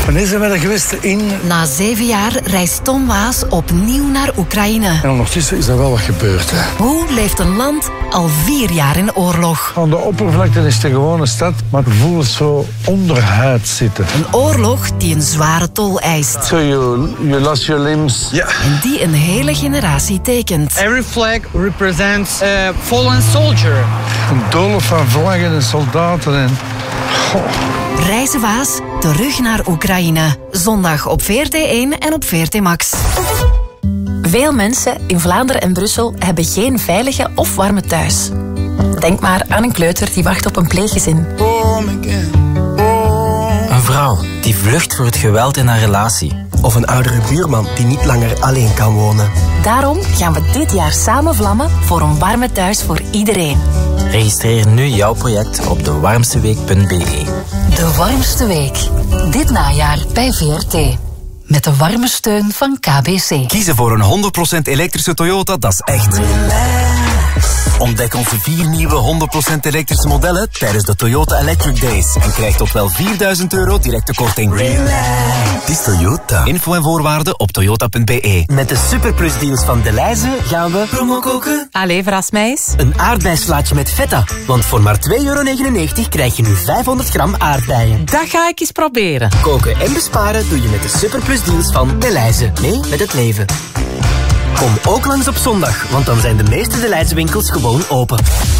Wanneer zijn we er geweest? Na 7 jaar reist Tom Waas opnieuw naar Oekraïne. En ondertussen is er wel wat gebeurd. Hè. Hoe leeft een land al 4 jaar in oorlog? Aan de oppervlakte is het een gewone stad, maar het gevoel is zo onderhuid zitten. Een oorlog die een zware tol eist. So you lost your limbs. Ja. En die een hele generatie tekent. Every flag represents a fallen soldier. Een doolhof van vlaggen en soldaten en... Reizen Waas, terug naar Oekraïne. Zondag op VRT1 en op VRT Max. Veel mensen in Vlaanderen en Brussel hebben geen veilige of warme thuis. Denk maar aan een kleuter die wacht op een pleeggezin. Een vrouw die vlucht voor het geweld in haar relatie. Of een oudere buurman die niet langer alleen kan wonen. Daarom gaan we dit jaar samen vlammen voor een warme thuis voor iedereen. Registreer nu jouw project op dewarmsteweek.be. De warmste week. Dit najaar bij VRT. Met de warme steun van KBC. Kiezen voor een 100% elektrische Toyota, dat is echt. Ontdek onze 4 nieuwe 100% elektrische modellen tijdens de Toyota Electric Days. En krijg tot wel €4.000 directe korting. Het is Toyota. Info en voorwaarden op toyota.be. Met de superplusdeals van Delhaize gaan we promo koken. Allee, verras mij eens. Een aardbeislaatje met feta. Want voor maar €2,99 krijg je nu 500 gram aardbeien. Dat ga ik eens proberen. Koken en besparen doe je met de superplusdeals van Delhaize. Mee met het leven. Kom ook langs op zondag, want dan zijn de meeste Delhaize winkels gewoon open.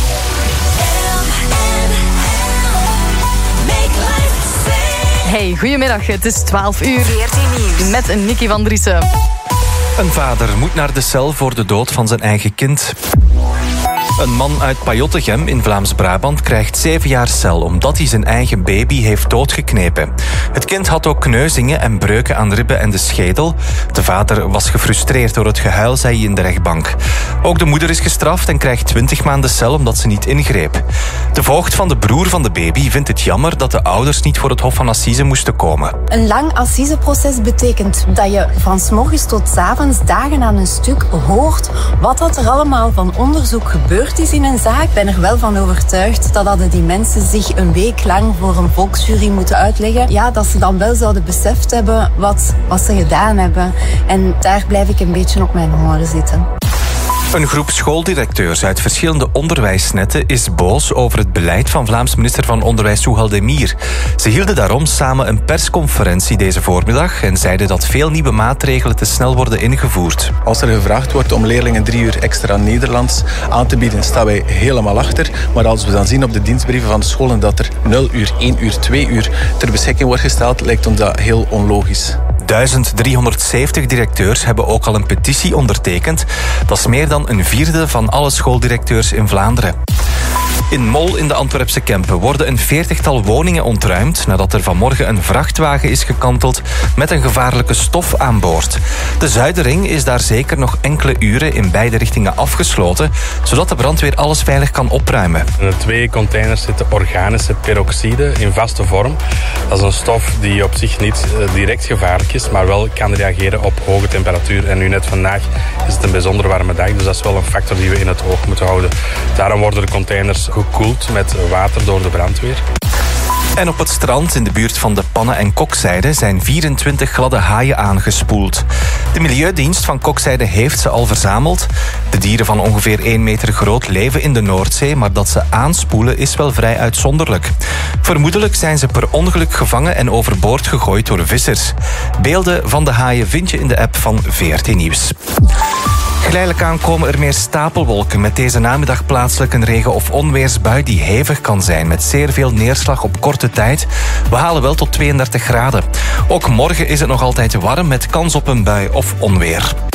Hey, goedemiddag. Het is 12 uur. Met Nicky van Driessen. Een vader moet naar de cel voor de dood van zijn eigen kind. Een man uit Pajottegem in Vlaams-Brabant krijgt 7 jaar cel omdat hij zijn eigen baby heeft doodgeknepen. Het kind had ook kneuzingen en breuken aan ribben en de schedel. De vader was gefrustreerd door het gehuil, zei hij in de rechtbank. Ook de moeder is gestraft en krijgt 20 maanden cel omdat ze niet ingreep. De voogd van de broer van de baby vindt het jammer dat de ouders niet voor het Hof van Assise moesten komen. Een lang assiseproces betekent dat je van 's morgens tot 's avonds dagen aan een stuk hoort wat er allemaal van onderzoek gebeurt is in een zaak. Ik ben er wel van overtuigd dat hadden die mensen zich een week lang voor een volksjury moeten uitleggen, ja, dat ze dan wel zouden beseft hebben wat ze gedaan hebben. En daar blijf ik een beetje op mijn horen zitten. Een groep schooldirecteurs uit verschillende onderwijsnetten is boos over het beleid van Vlaams minister van Onderwijs Souhal Demir. Ze hielden daarom samen een persconferentie deze voormiddag en zeiden dat veel nieuwe maatregelen te snel worden ingevoerd. Als er gevraagd wordt om leerlingen 3 uur extra Nederlands aan te bieden, staan wij helemaal achter. Maar als we dan zien op de dienstbrieven van de scholen dat er 0 uur, 1 uur, 2 uur ter beschikking wordt gesteld, lijkt ons dat heel onlogisch. 1370 directeurs hebben ook al een petitie ondertekend. Dat is meer dan een vierde van alle schooldirecteurs in Vlaanderen. In Mol in de Antwerpse Kempen worden een 40-tal woningen ontruimd nadat er vanmorgen een vrachtwagen is gekanteld met een gevaarlijke stof aan boord. De Zuiderring is daar zeker nog enkele uren in beide richtingen afgesloten, zodat de brandweer alles veilig kan opruimen. In de 2 containers zitten organische peroxide in vaste vorm. Dat is een stof die op zich niet direct gevaarlijk is, maar wel kan reageren op hoge temperatuur. En nu net vandaag is het een bijzonder warme dag, dus dat is wel een factor die we in het oog moeten houden. Daarom worden de containers gekoeld met water door de brandweer. En op het strand in de buurt van de Pannen- en Kokzijde zijn 24 gladde haaien aangespoeld. De Milieudienst van Kokzijde heeft ze al verzameld. De dieren van ongeveer 1 meter groot leven in de Noordzee, maar dat ze aanspoelen is wel vrij uitzonderlijk. Vermoedelijk zijn ze per ongeluk gevangen en overboord gegooid door vissers. Beelden van de haaien vind je in de app van VRT Nieuws. Geleidelijk aan komen er meer stapelwolken met deze namiddag plaatselijk een regen- of onweersbui die hevig kan zijn met zeer veel neerslag op korte tijd. We halen wel tot 32 graden. Ook morgen is het nog altijd warm met kans op een bui of onweer.